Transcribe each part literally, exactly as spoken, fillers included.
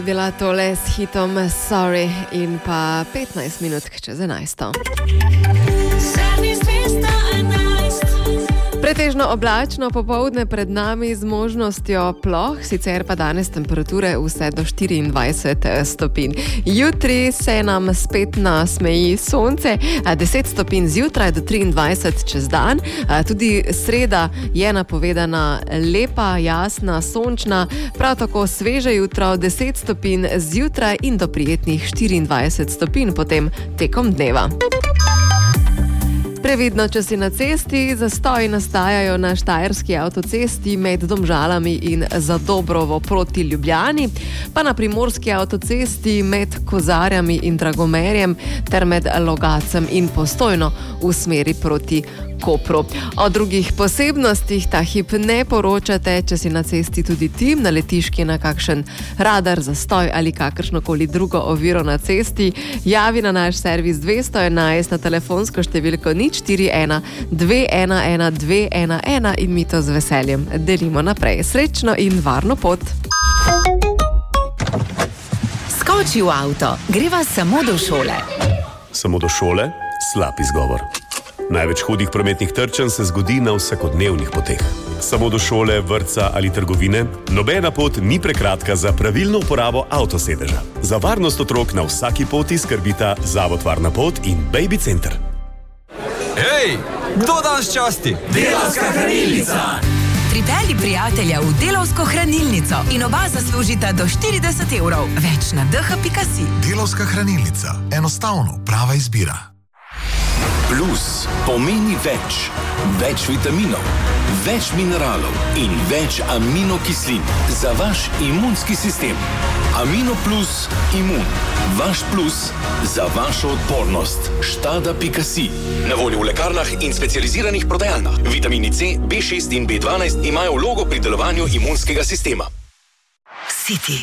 Bila tole s hitom Sorry in pa petnajst minut čez enajsto. Pretežno oblačno popoldne pred nami z možnostjo ploh, sicer pa danes temperature vse do štiriindvajset stopinj. Jutri se nam spet nasmeji sonce, deset stopinj zjutraj do triindvajset čez dan. Tudi sreda je napovedana lepa, jasna, sončna, prav tako sveže jutro, deset stopinj zjutraj in do prijetnih štiriindvajset stopinj potem tekom dneva. Previdno, če si na cesti, zastoji nastajajo na štajerski avtocesti med Domžalami in Zadobrovo proti Ljubljani, pa na primorski avtocesti med Kozarjami in Dragomerjem ter med Logacem in Postojno v smeri proti Kopru. O drugih posebnostih ta hip ne poročate, če si na cesti tudi ti, naletiš na kakšen radar, zastoj ali kakršnokoli drugo oviro na cesti, javi na naš servis dvesto enajst na telefonsko številko nič štiri ena dve ena ena dve ena ena in mi to z veseljem delimo naprej. Srečno in varno pot! Skoči v avto, greva samo do šole. Samo do šole? Slab izgovor. Največ hudih prometnih trčenj se zgodi na vsakodnevnih poteh. Samo do šole, vrtca ali trgovine, nobena pot ni prekratka za pravilno uporabo avtosedeža. Za varnost otrok na vsaki poti skrbita Zavod Varna pot in Baby Center. Hej, kdo danes časti? Delavska hranilnica! Pripelji prijatelja v Delavsko hranilnico in oba zaslužita do štirideset evrov. Več na d h pika si. Delavska hranilnica. Enostavno prava izbira. Plus pomeni več. Več vitaminov, več mineralov in več aminokislin za vaš imunski sistem. Amino plus imun. Vaš plus za vašo odpornost. Štada pika si. Na voljo v lekarnah in specializiranih prodajalnah. Vitamini C, B šest in B dvanajst imajo vlogo pri delovanju imunskega sistema. City.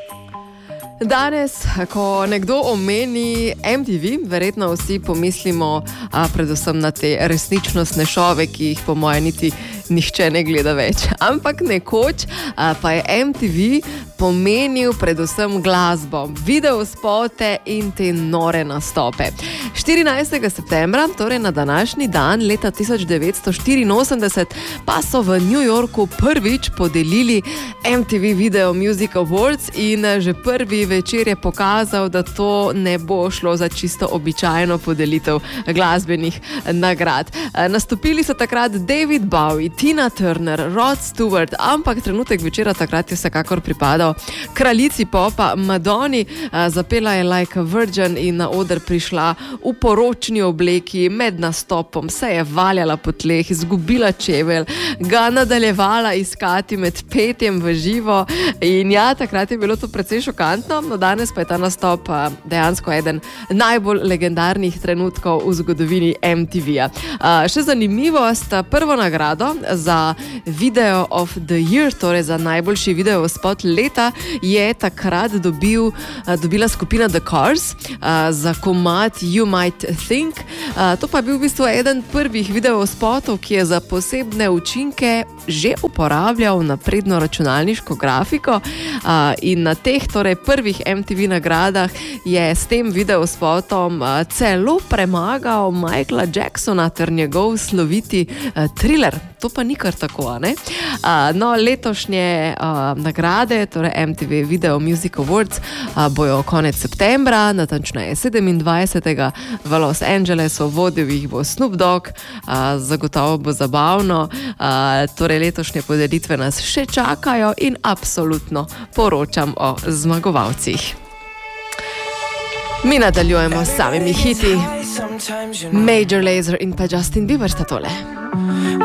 Danes, ko nekdo omeni M T V, verjetno vsi pomislimo a, predvsem na te resničnostne šove, ki jih po moje niti nihče ne gleda več. Ampak nekoč a, pa je M T V pomenil predvsem glasbo, videospote in te nore nastope. štirinajstega septembra, torej na današnji dan leta tisoč devetsto štiriinosemdeset, pa so v New Yorku prvič podelili M T V Video Music Awards in že prvi večer je pokazal, da to ne bo šlo za čisto običajno podelitev glasbenih nagrad. Nastopili so takrat David Bowie, Tina Turner, Rod Stewart, ampak trenutek večera takrat je vsekakor pripadal kraljici popa Madonni. Zapela je Like a Virgin in na oder prišla v poročni obleki, med nastopom se je valjala po tleh, izgubila čevelj, ga nadaljevala iskati med petjem v živo in ja, takrat je bilo to precej šokantno. No, danes pa je ta nastop dejansko eden najbolj legendarnih trenutkov v zgodovini M T V-ja. Še zanimivost, prvo nagrado za Video of the Year, torej za najboljši videospot leta, je takrat dobil, dobila skupina The Cars za komad You Might Think. To pa je bil v bistvu eden prvih videospotov, ki je za posebne učinke že uporabljal napredno računalniško grafiko in na teh torej prvih M T V nagradah je s tem videospotom celo premagal Michaela Jacksona ter njegov sloviti Thriller. To pa ni kar tako, a ne? No, letošnje nagrade, torej M T V Video Music Awards, bojo konec septembra, natančneje sedemindvajsetega v Los Angelesu, vodil jih bo Snoop Dogg, zagotovo bo zabavno, torej letošnje podelitve nas še čakajo in absolutno poročam o zmagovalcih. Mi nadaljujemo s samimi hiti. Major Lazer in pa Justin Bieber sta tole.